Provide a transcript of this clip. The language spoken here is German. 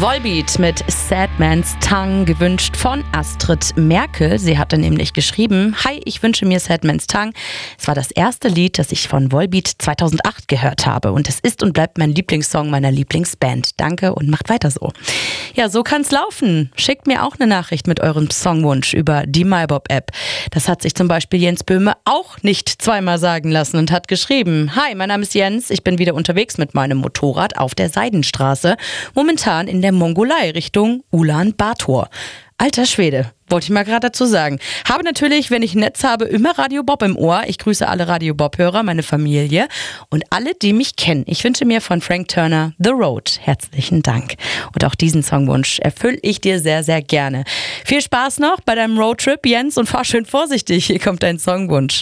Volbeat mit Sad Man's Tongue, gewünscht von Astrid Merkel. Sie hatte nämlich geschrieben: Hi, ich wünsche mir Sad Man's Tongue. Es war das erste Lied, das ich von Volbeat 2008 gehört habe. Und es ist und bleibt mein Lieblingssong meiner Lieblingsband. Danke und macht weiter so. Ja, so kann's laufen. Schickt mir auch eine Nachricht mit eurem Songwunsch über die MyBob-App. Das hat sich zum Beispiel Jens Böhme auch nicht zweimal sagen lassen und hat geschrieben: Hi, mein Name ist Jens. Ich bin wieder unterwegs mit meinem Motorrad auf der Seidenstraße. Momentan in der Mongolei Richtung Ulaanbaatar. Alter Schwede, wollte ich mal gerade dazu sagen. Habe natürlich, wenn ich Netz habe, immer Radio Bob im Ohr. Ich grüße alle Radio Bob-Hörer, meine Familie und alle, die mich kennen. Ich wünsche mir von Frank Turner The Road. Herzlichen Dank. Und auch diesen Songwunsch erfülle ich dir sehr, sehr gerne. Viel Spaß noch bei deinem Roadtrip, Jens, und fahr schön vorsichtig. Hier kommt dein Songwunsch.